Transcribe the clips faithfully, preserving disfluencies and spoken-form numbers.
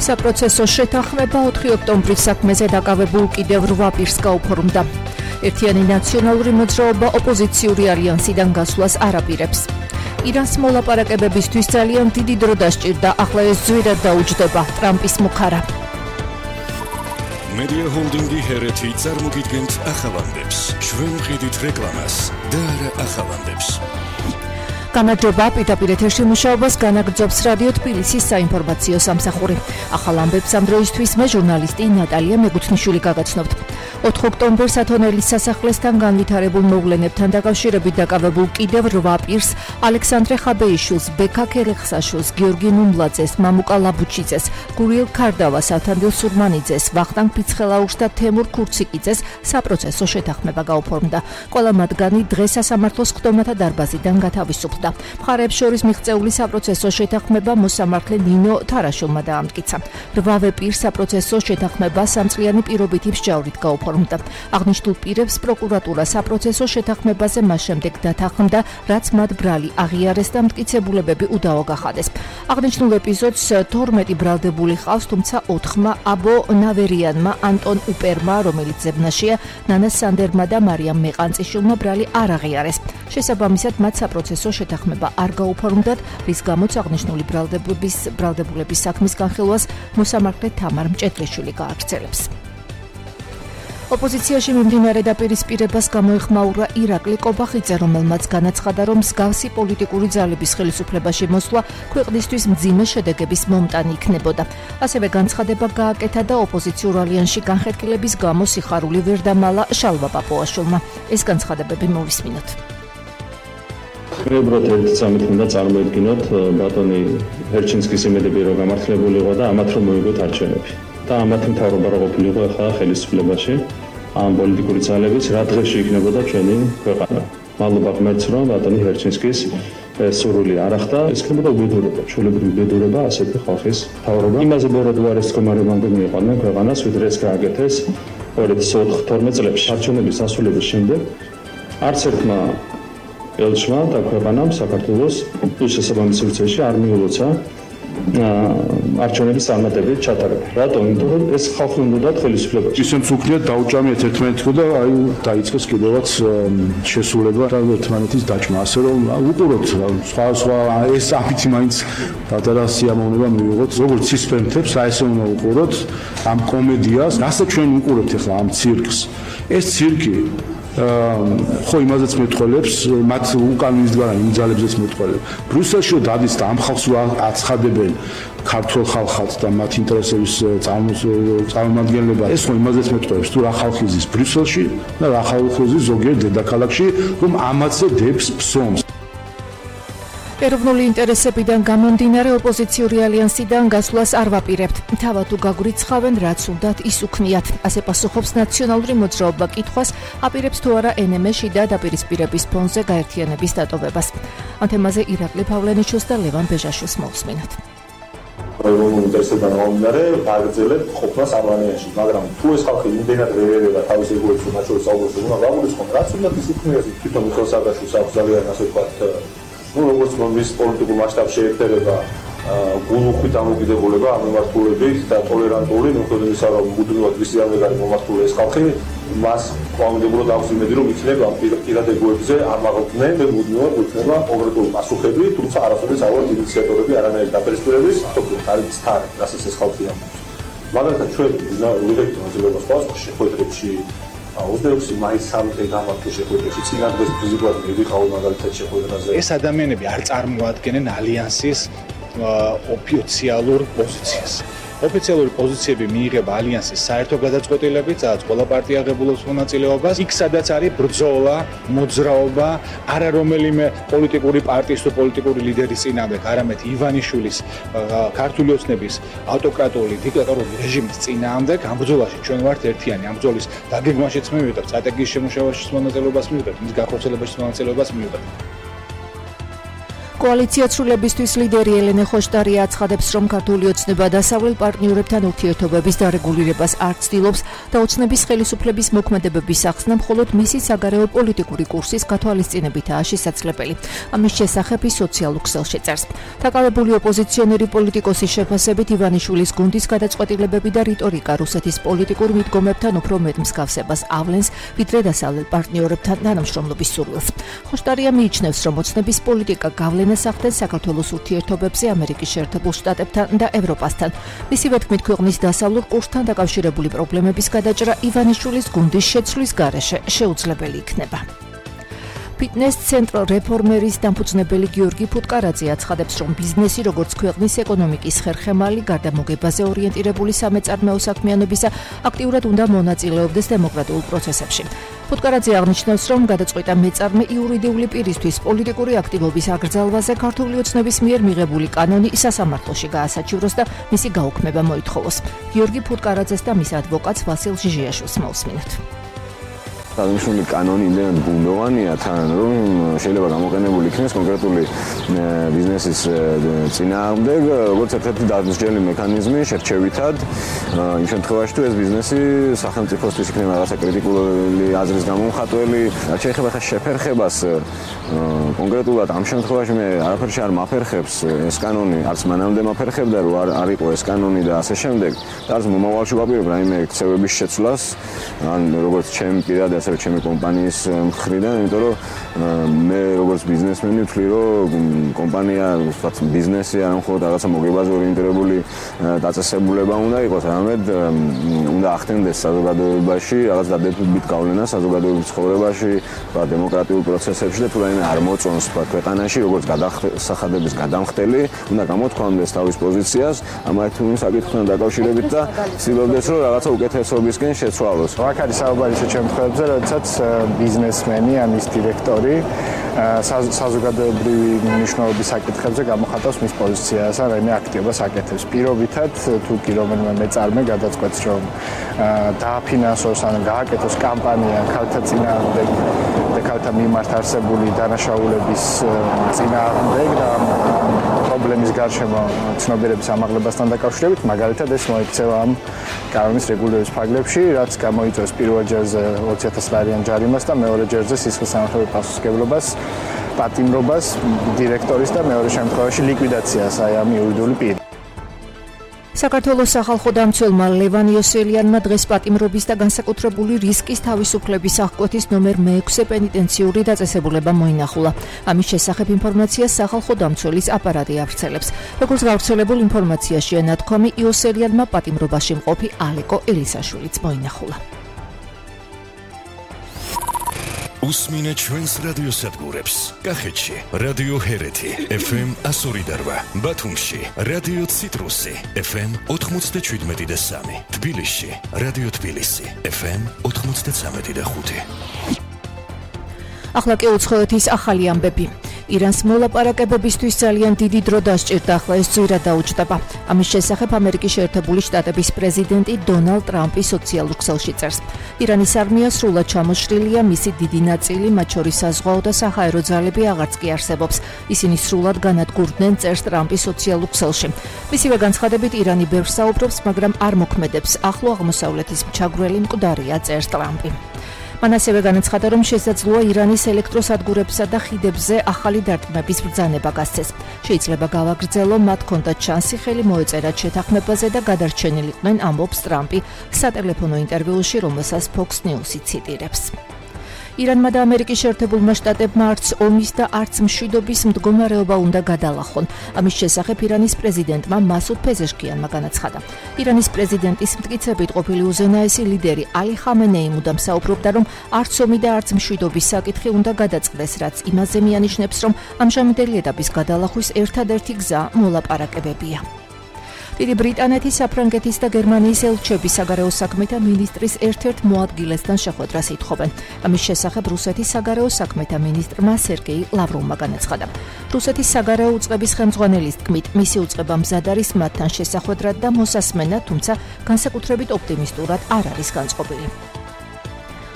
საპროცესო შეთანხმება ოთხი ოქტომბრის საქმეზე დაკავებულ კიდევ რვა პირს გაუფორმდა. ერთიანი ნაციონალური მოძრაობა ოპოზიციური ალიანსიდან გასვლას არ აპირებს. ირანს მოლაპარაკებებისთვის ძალიან დიდი დრო დასჭირდა, ახლა ეს ძვირად დაუჯდება, ტრამპის მუხარა. Media Holdingi ჰერეთი წარმოგიდგენთ ახალამდებს. ჩვენ ვყიდით რეკლამას და არა ახალამდებს. გამარჯობა, პირდაპირ ეთერში მუშაობას განაგრძობს რადიო თბილისის საინფორმაციო სამსახური. ახალ ამბებს ამ დროისთვის მე ჟურნალისტი ნატალია მეგუთნიშვილი გაგაცნობთ. ოთხ ოქტომბერს ათონელის სასახლესთან განვითარებულ მოვლენებთან დაკავშირებით დაკავებულ კიდევ რვა პირს ალექსანდრე ხაბეიშვილს, ბექა ქერეხსაშვილს, გიორგი ნუმბლაძეს, მამუკა ლაბუჩიძეს, გურიელ ქარდავას, ათანდილ სურმანიძეს, ვახტანგ ფიცხელაურს და თემურ ქურციკიძეს საპროცესო შეთანხმება გაუფორმდა. ყველა მათგანი დღეს სასამართლოს ხდომათა დარბაზიდან გათავისუფლდა. მხარეებს შორის მიღწეული საპროცესო შეთანხმება მოსამართლე ნინო თარაშულმა დაამტკიცა. რვავე პირს საპროცესო შეთანხმება სამწლიანი პირობითი მსჯავრით გაუფორმდა. აღნიშნულ პირებს პროკურატურა საპროცესო შეთანხმებაზე მას შემდეგ დათანხმდა, რაც მათ ბრალი აღიარეს და მტკიცებულებები უდავო გახადეს. აღნიშნულ ეპიზოდს თორმეტი ბრალდებული ყავს, თუმცა ოთხმა აბო ნავერიანმა, ანტონ უპერმა, რომელიც ზებნაშია, ნანა სანდერმა და მარიამ მეყანწიშვილმა ბრალი არ აღიარეს. შესაბამისად მათ საპროცესო შეთანხმება არ გაუფორმდათ, რის გამოც აღნიშნული ბრალდებულების ბრალდებულების საქმის განხილვას მოსამართლე თამარ მჭედლიშვილი გააგრძელებს. ოპოზიციაში მიმდინარე დაპირისპირებას გამოიხმაურა ირაკლი კობახიძე, რომელმაც განაცხადა, რომ მსგავსი პოლიტიკური ძალების ხელისუფლებაში მოსვლა ქვეყნისთვის მძიმე შედეგების მომტანი იქნებოდა. ასევე განცხადება გააკეთა და ოპოზიციურ ალიანსში განხეთქილების გამო სიხარული ვერ დამალა შალვა პაპუაშვილმა. ეს განცხადებები მოვისმინოთ. მეუბრად ერთ წამით უნდა წარმოედგინოთ ბატონი ჰერჩინსკის იმედები რომ გამართლებულიყო და ამათ რომ მოიგოთ არჩევნები. და ამათ მთავრობა რა ყოფილიყო ახლა ხელისუფლებაში ამ პოლიტიკური ძალების რა დღეში იქნებოდა ჩვენი ქვეყანა. მადლობა ღმერთს რომ ბატონი ჰერჩინსკის სურვილი არ ახდა, ეს იქნებოდა უბედურება, ჩვეულებრივი უბედურება ასეთი ხალხის მთავრობა. იმაზე ბორად უარეს მდგომარეობამდე მიიყვანენ ქვეყანას, ვიდრე ეს გააკეთეს ორი ათას თორმეტ წლებში. არჩევნების დასრულების შემდეგ არც ერთმა ელჩმა და ქვეყანამ საქართველოს ის შესაბამისი უცეში არ მიულოცა არჩევნების წარმატებით ჩატარება. რატომ? იმიტომ რომ ეს ხალხი უნდა ხელისუფლებაში. ისინი უქმნიათ დაუჭამიათ ერთმანეთს და აი დაიწყეს კიდევაც შესულება და ერთმანეთის დაჭმა. ასე რომ უყუროთ სხვა სხვა ეს ამით მაინც პატარა სიამოვნება მივიღოთ. როგორც სისპემთებს, აი ესე უნდა უყუროთ ამ კომედიას. რასაც ჩვენ უყურებთ ახლა ამ ცირკს. ეს ცირკი ხო იმაზეც მეტყოლებს, მათ უკან მისდგარან იმ ძალებზეც მეტყოლებს. ბრიუსელში დადის და ამ ხალხს აცხადებენ ქართულ ხალხად და მათ ინტერესების წარმომადგენლება. ეს ხო იმაზეც მეტყოლებს, თუ რა ხალხი ზის ბრიუსელში და რა ხალხი ზის ზოგიერთ დედაქალაქში, რომ ამათზე დებს ფსომს. ეროვნული ინტერესებიდან გამომდინარე ოპოზიციური ალიანსიდან გასვლას არ ვაპირებთ. თავად თუ გაგვრიცხავენ, რაც უნდათ ის უქმნიათ. ასე პასუხობს ნაციონალური მოძრაობა კითხვას, აპირებს თუ არა εν ემ ში და დაპირისპირების ფონზე გაერთიანების დატოვებას. ამ თემაზე ირაკლი ფავლენიშვილს და ლევან ბეჟაშვილს მოვსმინოთ. ეროვნული ინტერესებიდან გამომდინარე ვაგრძელებთ ყოფნას ამ ალიანსში, მაგრამ თუ ეს ხალხი იმდენად ვერ ერევა თავის ეგოებს, მათ შორის საუბრობს, უნდა გავუგრძნოთ, რაც უნდათ ის უქმნიათ. თვითონ მიხეილ სააკაშვილს აქვს ძალიან ასე ვთქვათ ну, როგორც მომის პოლიტიკურ მასშტაბში ერთერება გულუხვით დამოკიდებულება ამ მიმართულებით და ტოლერანტული, ну, ხოდისა რომ მუდმივად ვისიამეგარი მომართული ეს ხალხი, მას კვალიფიკაციურად აქვს იმედი, რომ იქნება ამ პირადებებზე ამაღლდნენ და მუდმივად იქნება კონკრეტული პასუხები, თუმცა არასოდეს ავარ ინიციატორები არანაირი დაპირისპირების, თქო, არის თარი, რასაც ეს ხალხი ამბობს. მაგალითად, ჩვენ ვიღებთ მოძრაობას ხალხს შეხვედრებში ოცდაექვსი მაისის სამი გამართულ შეხვედრაში წინა დღეს ფიზიკურად მივიყავ მაგალითად შეხვედრაზე. ეს ადამიანები არ წარმოადგენენ ალიანსის ოფიციალურ პოზიციას. ოფიციალური პოზიციები მიიღება ალიანსის საერთო გადაწყვეტილებით, სადაც ყველა პარტია აღებულობს მონაწილეობას. იქ სადაც არის ბრძოლა, მოძრაობა, არა რომელიმე პოლიტიკური პარტიის თუ პოლიტიკური ლიდერის წინააღმდეგ, არამედ ივანიშვილის ქართული ოცნების ავტოკრატიული დიქტატორული რეჟიმის წინააღმდეგ. ამ ბრძოლაში ჩვენ ვართ ერთიანი. ამ ბრძოლის დაგეგმვაშიც მივიღებთ, სტრატეგიის შემუშავებაშიც მონაწილეობას მივიღებთ, მის განხორციელებაშიც მონაწილეობას მივიღებთ. კოალიცია ცვლილებისთვის ლიდერი ელენე ხოშტარია აცხადებს, რომ ქართული ოცნება დასავლელ პარტნიორებთან ურთიერთობების დარეგულირებას არ ცდილობს და ოცნების ხელისუფლების მოქმედებების ახსნა მხოლოდ მისი საგარეო პოლიტიკური კურსის გათვალისწინებითაა შესაძლებელი. ამის შესახებ ის სოციალურ ქსელში წერს. თაკავებული ოპოზიციონერი პოლიტიკოსის შეფასებით ივანიშვილის გუნდის გადაწყვეტილებები და რიტორიკა რუსეთის პოლიტიკურ მიდგომებთან უფრო მეტ მსგავსებას ავლენს, ვიდრე დასავლელ პარტნიორებთან თანამშრომლობის სურვილს. ხოშტარია მიიჩნევს, რომ ოცნების პოლიტიკა გავლენას ახდენს საქართველოს ურთიერთობებზე ამერიკის შეერთებულ შტატებთან და ევროპასთან. მისივე თქმით, ქვეყნის დასავლურ კურსთან დაკავშირებული პრობლემების გადაჭრა ივანიშვილის გუნდის შეცვლის გარეშე შეუძლებელი იქნება. ფიტნეს ცენტრ რეფორმერის დამფუძნებელი გიორგი ფუტკარაძე აცხადებს, რომ ბიზნესი როგორც ქვეყნის ეკონომიკის ხერხემალი, გარდა მოგებაზე ორიენტირებული სამეწარმეო საქმიანობისა, აქტიურად უნდა მონაწილეობდეს დემოკრატიულ პროცესებში. ფუტკარაძე აღნიშნავს, რომ გადაწყვეტა მეწარმე იურიდიული პირისთვის პოლიტიკური აქტივობის აკრძალვაზე ქართული ოცნების მიერ მიღებული კანონი სასამართლოში გაასაჩივროს და მისი გაუქმება მოითხოვოს. გიორგი ფუტკარაძეს და მის ადვოკატს ვასილ ჟიჟიაშვილს მოусმინოთ. აღნიშნული კანონი იმდენად ბუნდოვანია თან, რომ შეიძლება გამოყენებული იქნეს კონკრეტული ბიზნესის წინააღმდეგ, როგორც ერთ-ერთი დასჯელი მექანიზმი შერჩევითად, იმ შემთხვევაში, თუ ეს ბიზნესი სახელმწიფოსთვის იქნება რაღაცა კრიტიკული აზრის გამომხატველი, რაც შეეხება ხა შეფერხებას, კონკრეტულად ამ შემთხვევაში მე არაფერში არ მაფერხებს ეს კანონი, არც მანამდე მაფერხებდა, რომ არ არ იყო ეს კანონი და ასე შემდეგ, და არც მომავალში ვაპირებ რაიმე ქცევების შეცვლას, ან როგორც ჩემი პირადი ასევე ჩემი კომპანიის მხრიდან, იმიტომ რომ მე როგორც ბიზნესმენი ვთვლი, რომ კომპანია, ვთქვათ, ბიზნესი არა მხოლოდ რაღაცა მოგებაზე ორიენტირებული დაწესებულება უნდა იყოს, არამედ უნდა ახდენდეს საზოგადოებაში რაღაც დადებითი გავლენა საზოგადოების ცხოვრებაში, ვთქვათ, დემოკრატიულ პროცესებში და თუ რაიმე არ მოწონს, ვთქვათ, ქვეყანაში, როგორც გადასახადების გადამხდელი, უნდა გამოთქვამდეს თავის პოზიციას ამ ერთ საკითხთან დაკავშირებით და ცდილობდეს, რომ რაღაცა უკეთესობისკენ შეცვალოს. აქ არის საუბარი ისეთ შემთხვევებზე, როდესაც ბიზნესმენი ან ის დირექტორი საზოგადოებრივი მნიშვნელობის საკითხებზე გამოხატავს მის პოზიციას ან რაიმე აქტივობას აკეთებს. პირობითად თუ კი რომელიმე მეწარმე გადაწყვეტს, რომ დააფინანსოს ან გააკეთოს კამპანია ქალთა წინააღმდეგ და ქალთა მიმართ არსებული დანაშაულების წინააღმდეგ და პრობლემის გარშემო ცნობიერების ამაღლებასთან დაკავშირებით, მაგალითად ეს მოიქცევა ამ კანონის რეგულირების ფარგლებში, რაც გამოიწვევს პირველ ჯერზე ოცი ათას ლარიან ჯარიმას და მეორე ჯერზე სისხლის სამართლებრივ პასუხისმგებლობას, პატიმრობას დირექტორის და მეორე შემთხვევაში ლიკვიდაციას აი ამ იურიდიული პირის. საქართველოს სახალხო დამცველმა ლევან იოსელიანმა დღეს პატიმრობის და განსაკუთრებული რისკის თავისუფლების აღკვეთის ნომერ მეექვსე პენიტენციური დაწესებულება მოინახულა. ამის შესახებ ინფორმაციას სახალხო დამცველის აპარატი ავრცელებს. როგორც გავრცელებულ ინფორმაციაში ენათქვამი, იოსელიანმა პატიმრობაში მყოფი ალეკო ელისაშვილიც მოინახულა. უსმინეთ ჩვენს რადიოსადგურებს. კახეთში რადიო ჰერეთი ეფ ემ εκατო ორი და რვა, ბათუმში რადიო ციტრუსი ეფ ემ ოთხმოცდაშვიდმეტი და სამი, თბილისში რადიო თბილისი ეფ ემ ოთხმოცდაცამეტი და ხუთი. ახლა კი უცხოეთის ახალი ამბები. ირანს მოლაპარაკებებისთვის ძალიან დიდი დრო დასჭირდა, ახლა ეს ძვირად დაუჯდება. ამის შესახებ ამერიკის შეერთებული შტატების პრეზიდენტი დონალდ ტრამპი სოციალურ ქსელში წერს. ირანის არმია სრულად ჩამოშრილია, მისი დიდი ნაწილი, მათ შორის საზღვაო და საჰაერო ძალები აღარც კი არსებობს. ისინი სრულად განადგურდნენ, წერს ტრამპი სოციალურ ქსელში. მისივე განცხადებით, ირანი ბევრს საუბრობს, მაგრამ არ მოქმედებს. ახლო აღმოსავლეთის მჩაგვრელი მკვდარია, წერს ტრამპი. მან ასევე განაცხადა, რომ შესაძლოა ირანის ელექტროსადგურებსა და ხიდებზე ახალი დარტყმების ბრძანება გასცეს. შეიძლება გავაგრძელო, მათ ჰქონდათ შანსი ხელი მოეწერათ შეთანხმებაზე და გადარჩენილიყვნენ, ამბობს ტრამპი სატელეფონო ინტერვიუში, რომელსაც Fox News-ი ციტირებს. ირანმა და ამერიკის შეერთებულმა შტატებმა არც ომის და არც მშვიდობის მდგომარეობა უნდა გადალახონ. ამის შესახებ ირანის პრეზიდენტმა მასუდ პეზეშკიანმა განაცხადა. ირანის პრეზიდენტის მტკიცებით ყოფილი უზენაესი ლიდერი ალი ხამენეი მუდამ საუბრობდა, რომ არც ომი და არც მშვიდობის საკითხი უნდა გადაწყდეს, რაც იმაზე მიანიშნებს, რომ ამჟამინდელი ეტაპის გადალახვის ერთადერთი გზა მოლაპარაკებებია. დიდი ბრიტანეთის, საფრანგეთის და გერმანიის ელჩები საგარეო საქმეთა მინისტრის ერთ-ერთ მოადგილესთან შეხვედრას ითხოვენ. ამის შესახებ რუსეთის საგარეო საქმეთა მინისტრმა სერგეი ლავროვმა განაცხადა. რუსეთის საგარეო უწყების ხელმძღვანელის თქმით, მისი უწყება მზად არის მათთან შესახვედრად და მოსასმენად, თუმცა განსაკუთრებით ოპტიმისტურად არ არის განწყობილი.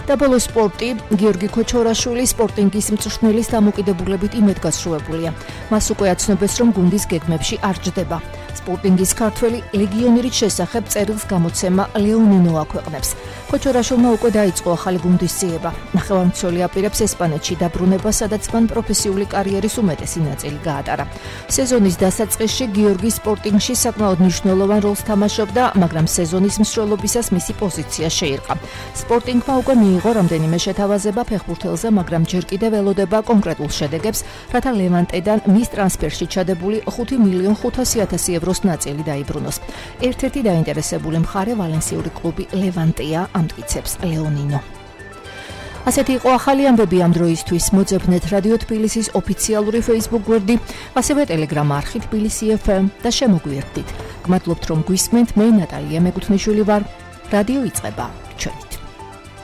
და ბოლო სპორტი, გიორგი ქოჩორაშვილი სპორტინგის მწვრთნელის დამოკიდებულებით იმედგაცრუებულია. მას უკვე აცნობეს, რომ გუნდის გეგმებში არ ჯდება. სპორტინგის ქართველი ლეგიონერით შესახებ წერილს გამოცემა ლეონინო აქვეყნებს. ქოჩორაშვილმა უკვე დაიწყო ახალი გუნდის ძიება. ნახევარმცველი აპირებს ესპანეთში დაბრუნება, სადაც მან პროფესიული კარიერის უმეტესი ნაწილი გაატარა. სეზონის დასაწყისში გიორგი სპორტინგში საკმაოდ მნიშვნელოვან როლს თამაშობდა, მაგრამ სეზონის მსვლელობისას მისი პოზიცია შეირყა. სპორტინგმა უკვე მიიღო რამდენიმე შეთავაზება ფეხბურთელზე, მაგრამ ჯერ კიდევ ველოდება კონკრეტულ შედეგებს, რათა ლევანტედან მის ტრანსფერში ჩადებული ხუთი მილიონი ხუთასი ათასი ევროს ნაწილი დაიბრუნოს. ერთ-ერთი დაინტერესებული მხარე ვალენსიური კლუბი ლევანტეა, ამტკიცებს ლეონინო. ასეთი იყო ახალი ამბები ამ დროისთვის. მოძებნეთ რადიო თბილისის ოფიციალური Facebook გვერდი, ასევე Telegram არხი თბილისი ეფ ემ და შემოგვიერთდით. გმადლობთ რომ გვისმენთ, მე ნატალია მეკუთვნიშვილი ვარ. რადიო იწყება. ჩვენით.